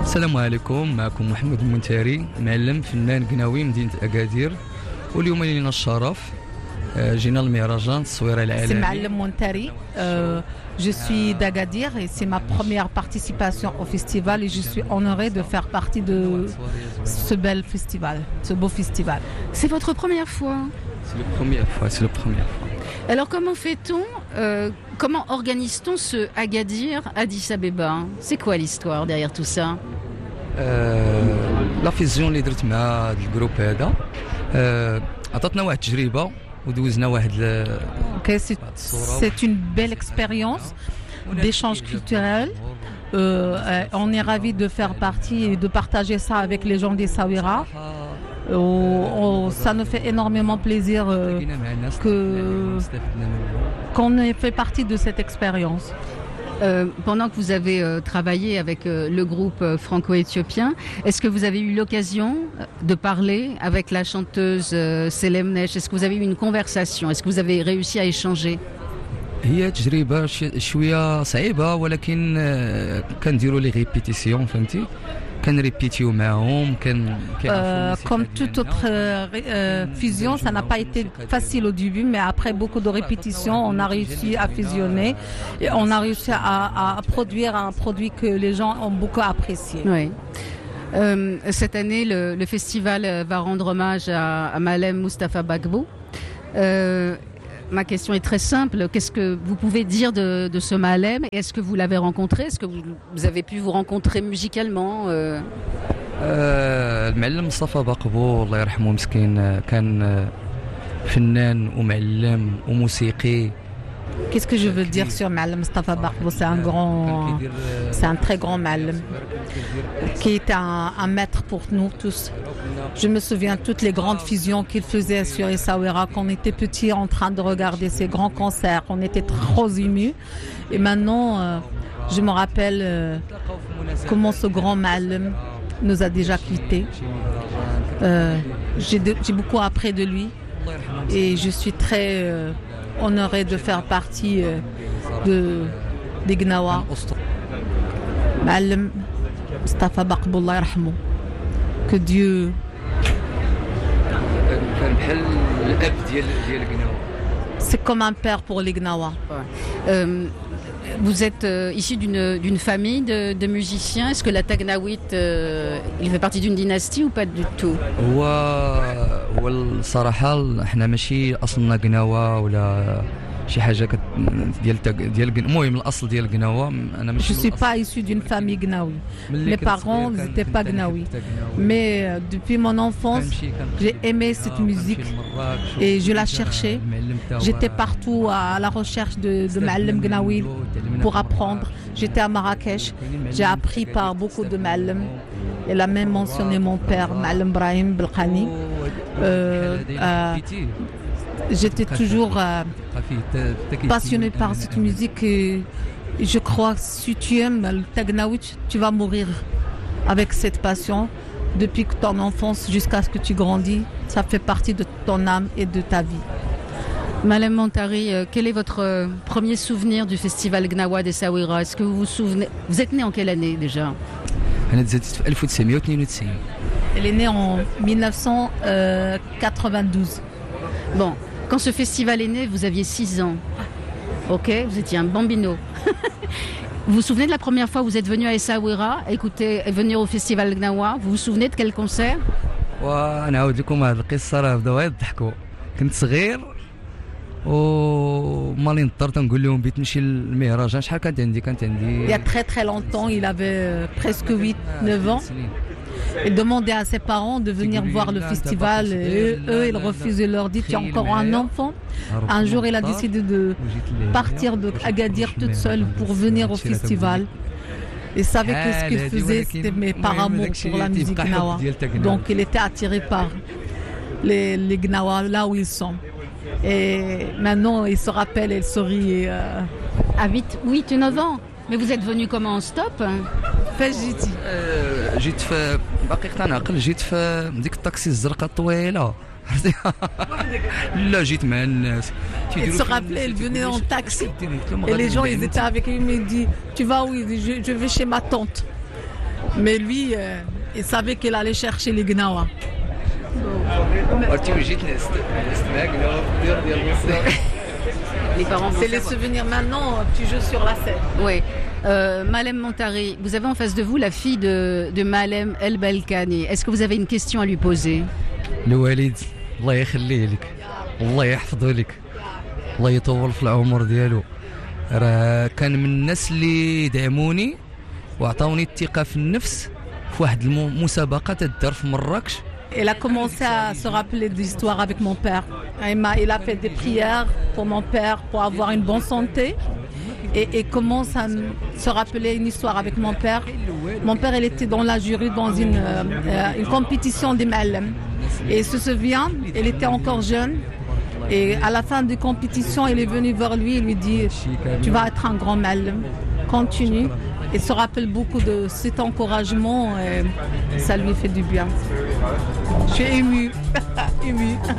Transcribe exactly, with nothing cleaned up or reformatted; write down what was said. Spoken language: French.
السلام عليكم، معكم محمد المنتاري، معلم فنان قناوي مدينة أكادير. واليوم لنا الشرف جينا المهرجان التصوير العالمي. C'est معلم منتاري. Euh, je suis d'Agadir et c'est ma première participation au festival et je suis honorée de faire partie de ce bel festival, ce beau festival. C'est votre première fois? C'est la première fois, c'est la première fois. Alors comment fait-on, euh, comment organise-t-on ce Agadir Addis Abeba? C'est quoi l'histoire derrière tout ça? لا فيزيون اللي درت مع هذا الجروب هذا عطاتنا واحد التجربه ودوزنا واحد. Okay, c'est, c'est une belle expérience d'échange culturel. Euh, on est ravis de faire partie et de partager ça avec les gens d'Essaouira. Oh, oh, ça nous fait énormément plaisir euh, que, qu'on ait fait partie de cette expérience. Euh, pendant que vous avez euh, travaillé avec euh, le groupe euh, franco-éthiopien, est-ce que vous avez eu l'occasion de parler avec la chanteuse euh, Selem Nesh? Est-ce que vous avez eu une conversation? Est-ce que vous avez réussi à échanger? هي تجربة شوية صعيبة ولكن كنديروا لي ريبيتيسيون فهمتي كنريبيتيو معاهم كن Euh, comme toute autre euh, euh, fusion, ça n'a pas été facile au début, mais après beaucoup de répétitions, on a réussi à fusionner et on a réussi à, à produire un produit que les gens ont beaucoup apprécié. Oui. Euh, cette année, le, le festival va rendre hommage à, à Malem Moustapha Gbagbo. Euh, ma question est très simple. Qu'est-ce que vous pouvez dire de, de ce Malem? Est-ce que vous l'avez rencontré? Est-ce que vous, vous avez pu vous rencontrer musicalement? euh... المعلم مصطفى بقبو الله يرحمه مسكين كان فنان ومعلم وموسيقي. Qu'est-ce que je veux dire sur Malem Moustapha Gbagbo? C'est un grand, c'est un très grand Malem qui est un, un maître pour nous tous. Je me souviens de toutes les grandes fusions qu'il faisait sur Essaouira quand on était petits en train de regarder ces grands concerts. On était trop émus. Et maintenant, euh, je me rappelle euh, comment ce grand Malem nous a déjà quittés. Euh, j'ai, de, j'ai beaucoup appris de lui et je suis très euh, honorée de faire partie euh, de, des Gnawa. Malem Moustapha Gbagbo Allah yarhamou. Que Dieu. C'est comme un père pour les Gnawa. Euh, vous êtes euh, issu d'une, d'une famille de, de musiciens. Est-ce que la Tagnawit, euh, il fait partie d'une dynastie ou pas du tout? هو هو الصراحة احنا ماشي أصلنا قناوة ولا شي حاجة ديال ديال المهم الأصل ديال قناوة أنا ماشي. Je suis pas issu d'une famille gnawi. Mes parents n'étaient pas gnawi. Mais euh, depuis mon enfance, j'ai aimé cette musique et je la cherchais. J'étais partout à la recherche de, de Malem Gnawi pour apprendre. J'étais à Marrakech. J'ai appris par beaucoup de Malem. Elle a même mentionné mon père, Malem Brahim Belkhani. Euh, euh, J'étais toujours euh, passionnée par cette musique et je crois que si tu aimes le Tagnawit, tu vas mourir avec cette passion depuis ton enfance jusqu'à ce que tu grandis. Ça fait partie de ton âme et de ta vie. Malem Montari, euh, quel est votre euh, premier souvenir du festival Gnawa d'Essaouira? Est-ce que vous vous souvenez? Vous êtes né en quelle année déjà? Elle est née en dix-neuf cent quatre-vingt-douze. Bon, quand ce festival est né, vous aviez six ans. Ok, vous étiez un bambino. Vous vous souvenez de la première fois où vous êtes venu à Essaouira, écouter, venir au festival Gnawa? Vous vous souvenez de quel concert? ونعاود لكم هذه القصة راه بداو يضحكوا. كنت صغير ومالي نضطر تنقول لهم بيت نمشي للمهرجان. شحال كانت عندي؟ كانت عندي Il y a très très longtemps, il avait euh, presque huit neuf ans. Il demandait à ses parents de venir voir le festival et eux, eux ils refusaient, leur dit tu es encore un enfant. Un jour il a décidé de partir de Agadir toute seule pour venir au festival. Il savait que ce qu'il faisait c'était mais par amour pour la musique Gnawa. Donc il était attiré par les, les Gnawa là où ils sont. Et maintenant il se rappelle et il sourit. Euh... À huit ou neuf ans. Mais vous êtes venu comment, en stop? فاش جيتي؟ جيت في باقي كنعقل جيت في ديك الطاكسي الزرقاء الطويله. Là, j'étais il se rappelait, il venait en taxi et les gens ils étaient avec lui, il me dit tu vas où? Je, je vais chez ma tante. Mais lui, euh, il savait qu'il allait chercher les Gnawa. Les parents c'est les souvenirs maintenant, tu joues sur la scène. Oui. Euh, Malem Montari, vous avez en face de vous la fille de, de Malem El Balkani. Est-ce que vous avez une question à lui poser? الوالد الله يخليه لك والله يحفظه لك الله يطول في العمر ديالو راه كان من الناس اللي دعموني وعطاوني الثقة في النفس في واحد المسابقة تدار في مراكش. Il a commencé à se rappeler d'histoires avec mon père. Il a, il a fait des prières pour mon père pour avoir une bonne santé. Et, et commence à se rappeler une histoire avec mon père. Mon père, il était dans la jury dans une, euh, une compétition des Malem. Et il se souvient, il était encore jeune. Et à la fin de la compétition, il est venu vers lui et lui dit « Tu vas être un grand Malem. Continue. » Il se rappelle beaucoup de cet encouragement et ça lui fait du bien. Je suis émue. émue.